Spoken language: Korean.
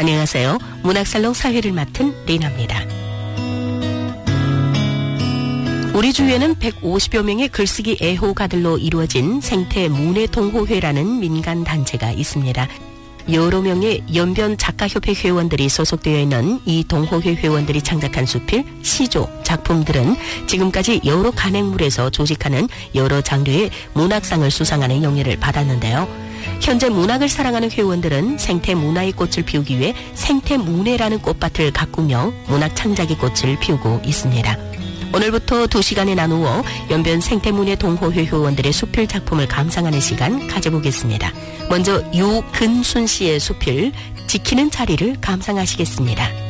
안녕하세요. 문학살롱 사회를 맡은 리나입니다. 우리 주위에는 150여 명의 글쓰기 애호가들로 이루어진 생태문해동호회라는 민간단체가 있습니다. 여러 명의 연변 작가협회 회원들이 소속되어 있는 이 동호회 회원들이 창작한 수필, 시조, 작품들은 지금까지 여러 간행물에서 조직하는 여러 장르의 문학상을 수상하는 영예를 받았는데요. 현재 문학을 사랑하는 회원들은 생태문화의 꽃을 피우기 위해 생태문해라는 꽃밭을 가꾸며 문학 창작의 꽃을 피우고 있습니다. 오늘부터 2시간에 나누어 연변 생태문해 동호회 회원들의 수필 작품을 감상하는 시간 가져보겠습니다. 먼저 유근순 씨의 수필 지키는 자리를 감상하시겠습니다.